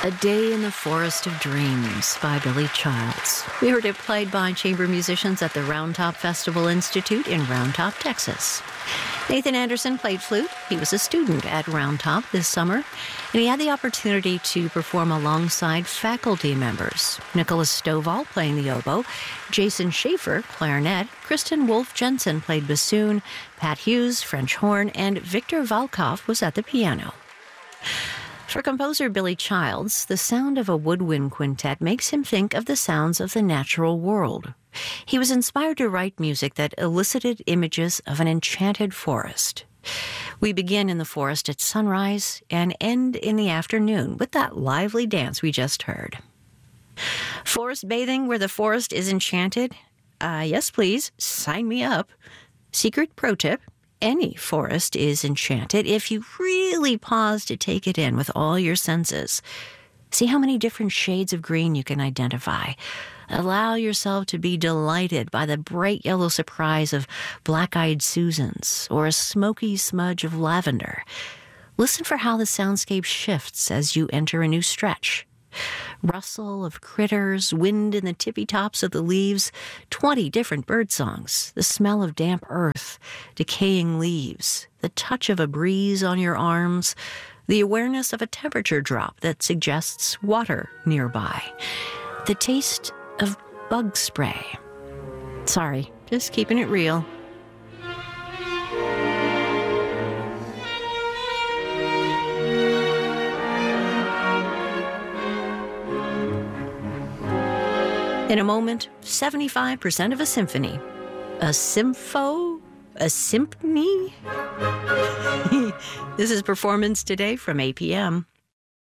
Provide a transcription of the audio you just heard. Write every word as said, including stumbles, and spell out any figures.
A Day in the Forest of Dreams by Billy Childs. We heard it played by chamber musicians at the Round Top Festival Institute in Round Top, Texas. Nathan Anderson played flute. He was a student at Round Top this summer, and he had the opportunity to perform alongside faculty members. Nicholas Stovall playing the oboe, Jason Schaefer, clarinet, Kristen Wolf Jensen played bassoon, Pat Hughes, French horn, and Victor Valkov was at the piano. For composer Billy Childs, the sound of a woodwind quintet makes him think of the sounds of the natural world. He was inspired to write music that elicited images of an enchanted forest. We begin in the forest at sunrise and end in the afternoon with that lively dance we just heard. Forest bathing where the forest is enchanted? Uh, yes, please. Sign me up. Secret pro tip. Any forest is enchanted if you really pause to take it in with all your senses. See how many different shades of green you can identify. Allow yourself to be delighted by the bright yellow surprise of black-eyed Susans or a smoky smudge of lavender. Listen for how the soundscape shifts as you enter a new stretch. Rustle of critters, wind in the tippy tops of the leaves, twenty different bird songs, the smell of damp earth, decaying leaves, the touch of a breeze on your arms, the awareness of a temperature drop that suggests water nearby, the taste of bug spray. Sorry, just keeping it real. In a moment, seventy-five percent of a symphony. A sympho? A symphony? This is Performance Today from A P M.